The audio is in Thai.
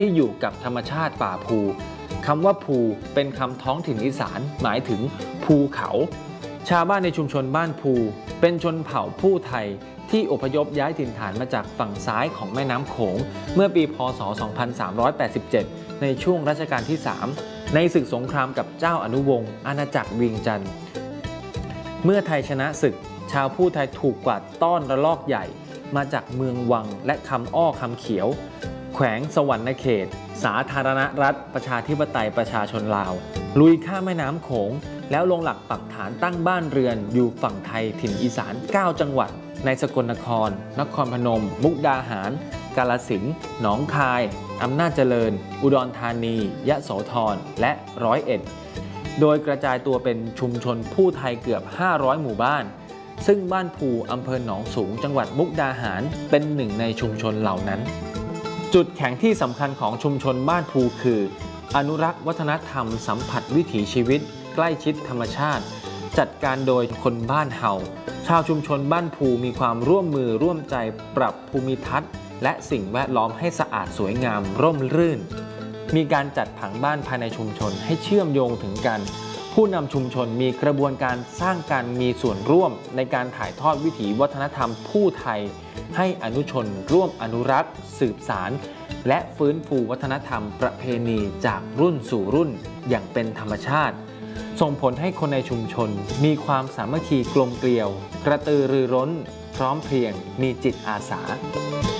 ที่อยู่กับธรรมชาติป่าภูคำว่าภูเป็นคำท้องถิ่นอีสานหมายถึงภูเขาชาวบ้านในชุมชนบ้านภูเป็นชนเผ่าผู้ไทยที่อพยพย้ายถิ่นฐานมาจากฝั่งซ้ายของแม่น้ำโขงเมื่อปีพ.ศ. 2387 ในช่วงรัชกาลที่ 3 ในศึกสงครามกับเจ้าอนุวงศ์อาณาจักรเวียงจันทร์เมื่อไทยชนะศึกชาวผู้ไทยถูกกวาดต้อนระลอกใหญ่มาจากเมืองวังและคำอ้อคำเขียวแขวงสวรรณเขตสาธารณรัฐประชาธิปไตยประชาชนลาวลุยข้ามแม่น้ำโขงแล้วลงหลักปักฐานตั้งบ้านเรือนอยู่ฝั่งไทยถิ่นอีสาน 9 จังหวัดในสกลนครนครพนมมุกดาหารกาฬสินธุ์หนองคายอำนาจเจริญอุดรธานียโสธรและ101โดยกระจายตัวเป็นชุมชนผู้ไทยเกือบ500หมู่บ้านซึ่งบ้านภูอำเภอหนองสูงจังหวัดมุกดาหารเป็นหนึ่งในชุมชนเหล่านั้นจุดแข็งที่สำคัญของชุมชนบ้านภูคืออนุรักษ์วัฒนธรรมสัมผัสวิถีชีวิตใกล้ชิดธรรมชาติจัดการโดยคนบ้านเฮาชาวชุมชนบ้านภูมีความร่วมมือร่วมใจปรับภูมิทัศน์และสิ่งแวดล้อมให้สะอาดสวยงามร่มรื่นมีการจัดผังบ้านภายในชุมชนให้เชื่อมโยงถึงกันผู้นำชุมชนมีกระบวนการสร้างการมีส่วนร่วมในการถ่ายทอดวิถีวัฒนธรรมผู้ไทยให้อนุชนร่วมอนุรักษ์สืบสารและฟื้นฟูวัฒนธรรมประเพณีจากรุ่นสู่รุ่นอย่างเป็นธรรมชาติส่งผลให้คนในชุมชนมีความสามัคคีกลมเกลียวกระตือรือร้นพร้อมเพรียงมีจิตอาสา